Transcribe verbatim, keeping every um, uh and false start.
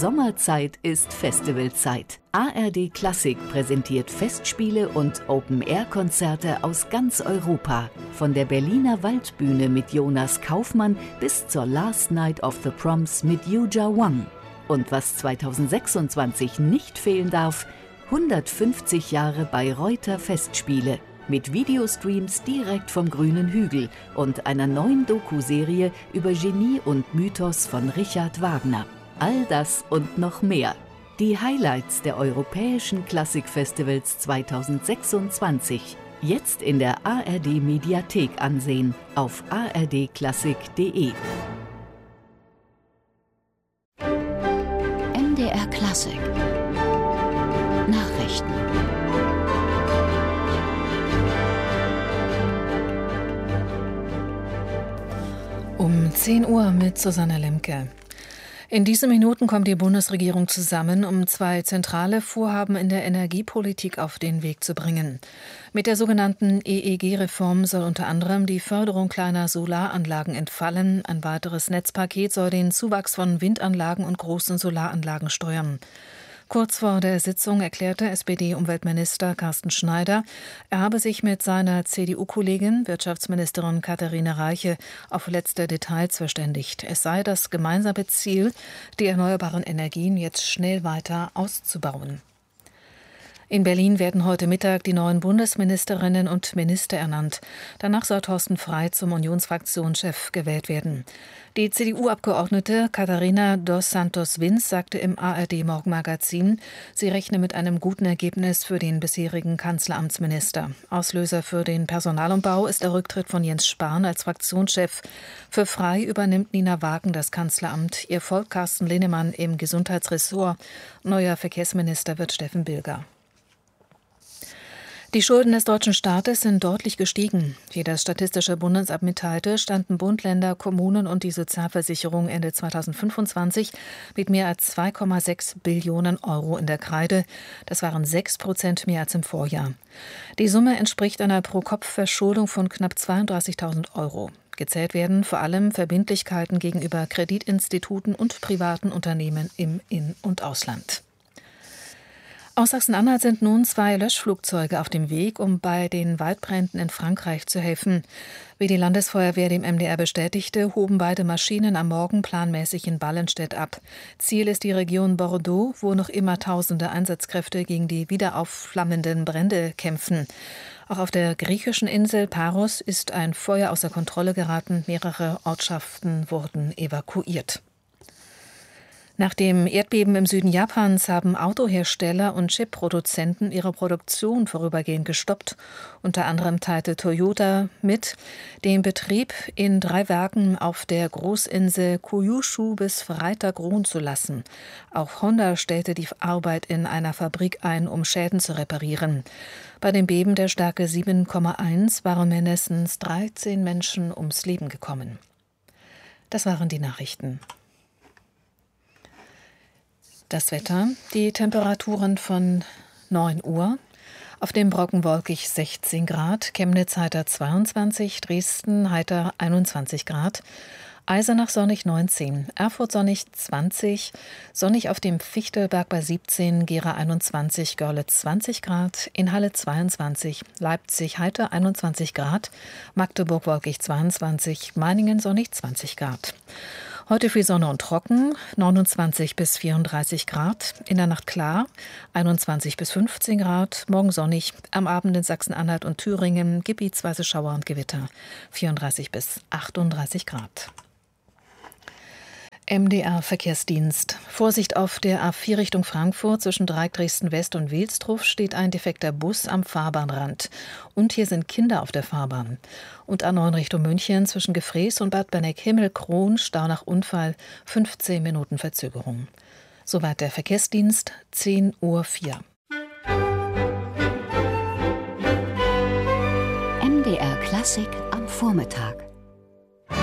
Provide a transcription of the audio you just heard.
Sommerzeit ist Festivalzeit. A R D Klassik präsentiert Festspiele und Open-Air-Konzerte aus ganz Europa. Von der Berliner Waldbühne mit Jonas Kaufmann bis zur Last Night of the Proms mit Yuja Wang. Und was zweitausendsechsundzwanzig nicht fehlen darf, hundertfünfzig Jahre Bayreuther Festspiele. Mit Videostreams direkt vom grünen Hügel und einer neuen Doku-Serie über Genie und Mythos von Richard Wagner. All das und noch mehr. Die Highlights der Europäischen Klassikfestivals zweitausendsechsundzwanzig. Jetzt in der A R D Mediathek ansehen auf a r d klassik punkt d e. M D R Klassik Nachrichten. Um zehn Uhr mit Susanne Lemke. In diesen Minuten kommt die Bundesregierung zusammen, um zwei zentrale Vorhaben in der Energiepolitik auf den Weg zu bringen. Mit der sogenannten E E G-Reform soll unter anderem die Förderung kleiner Solaranlagen entfallen. Ein weiteres Netzpaket soll den Zuwachs von Windanlagen und großen Solaranlagen steuern. Kurz vor der Sitzung erklärte S P D-Umweltminister Carsten Schneider, er habe sich mit seiner C D U-Kollegin, Wirtschaftsministerin Katharina Reiche, auf letzte Details verständigt. Es sei das gemeinsame Ziel, die erneuerbaren Energien jetzt schnell weiter auszubauen. In Berlin werden heute Mittag die neuen Bundesministerinnen und Minister ernannt. Danach soll Thorsten Frey zum Unionsfraktionschef gewählt werden. Die C D U-Abgeordnete Katharina dos Santos-Vins sagte im A R D-Morgenmagazin, sie rechne mit einem guten Ergebnis für den bisherigen Kanzleramtsminister. Auslöser für den Personalumbau ist der Rücktritt von Jens Spahn als Fraktionschef. Für Frey übernimmt Nina Wagen das Kanzleramt. Ihr folgt Carsten Linnemann im Gesundheitsressort. Neuer Verkehrsminister wird Steffen Bilger. Die Schulden des deutschen Staates sind deutlich gestiegen. Wie das Statistische Bundesamt mitteilte, standen Bund, Länder, Kommunen und die Sozialversicherung Ende zweitausendfünfundzwanzig mit mehr als zwei Komma sechs Billionen Euro in der Kreide. Das waren sechs Prozent mehr als im Vorjahr. Die Summe entspricht einer Pro-Kopf-Verschuldung von knapp zweiunddreißigtausend Euro. Gezählt werden vor allem Verbindlichkeiten gegenüber Kreditinstituten und privaten Unternehmen im In- und Ausland. Aus Sachsen-Anhalt sind nun zwei Löschflugzeuge auf dem Weg, um bei den Waldbränden in Frankreich zu helfen. Wie die Landesfeuerwehr dem M D R bestätigte, hoben beide Maschinen am Morgen planmäßig in Ballenstedt ab. Ziel ist die Region Bordeaux, wo noch immer tausende Einsatzkräfte gegen die wieder aufflammenden Brände kämpfen. Auch auf der griechischen Insel Paros ist ein Feuer außer Kontrolle geraten. Mehrere Ortschaften wurden evakuiert. Nach dem Erdbeben im Süden Japans haben Autohersteller und Chipproduzenten ihre Produktion vorübergehend gestoppt. Unter anderem teilte Toyota mit, den Betrieb in drei Werken auf der Großinsel Kyushu bis Freitag ruhen zu lassen. Auch Honda stellte die Arbeit in einer Fabrik ein, um Schäden zu reparieren. Bei dem Beben der Stärke sieben Komma eins waren mindestens dreizehn Menschen ums Leben gekommen. Das waren die Nachrichten. Das Wetter, die Temperaturen von neun Uhr. Auf dem Brocken wolkig sechzehn Grad, Chemnitz heiter zweiundzwanzig, Dresden heiter einundzwanzig Grad, Eisenach sonnig neunzehn, Erfurt sonnig zwanzig, sonnig auf dem Fichtelberg bei siebzehn, Gera einundzwanzig, Görlitz zwanzig Grad, in Halle zweiundzwanzig, Leipzig heiter einundzwanzig Grad, Magdeburg wolkig zweiundzwanzig, Meiningen sonnig zwanzig Grad. Heute viel Sonne und trocken, neunundzwanzig bis vierunddreißig Grad, in der Nacht klar, einundzwanzig bis fünfzehn Grad, morgen sonnig, am Abend in Sachsen-Anhalt und Thüringen gebietsweise Schauer und Gewitter, vierunddreißig bis achtunddreißig Grad. M D R-Verkehrsdienst. Vorsicht auf der A vier Richtung Frankfurt zwischen Dreieck Dresden West und Wilsdruf steht ein defekter Bus am Fahrbahnrand. Und hier sind Kinder auf der Fahrbahn. Und A neun Richtung München zwischen Gefrees und Bad Berneck-Himmelkron, Stau nach Unfall, fünfzehn Minuten Verzögerung. Soweit der Verkehrsdienst, zehn Uhr vier. M D R Klassik am Vormittag.